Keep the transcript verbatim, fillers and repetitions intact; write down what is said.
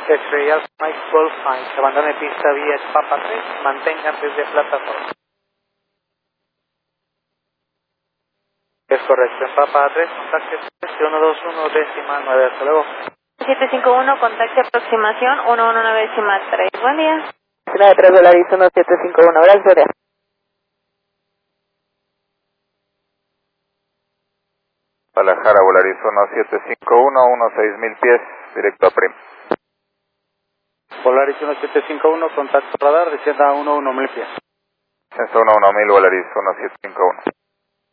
Estrellas Mike Golf Mike, abandone pista vía Papa tres, mantengan desde plataforma. Es correcto, en Papa tres, contacte uno dos uno décima nueve, hasta luego. siete cinco uno, contacte aproximación uno uno nueve décima tres, buen día. nueve tres Volaris uno siete cinco uno, gracias, Gloria. Guadalajara, Volaris uno siete cinco uno, uno seis mil pies, directo a Prim. Volaris uno siete cinco uno, contacto radar, descienda a uno uno mil pies. Descenso uno uno mil, Volaris uno siete cinco uno.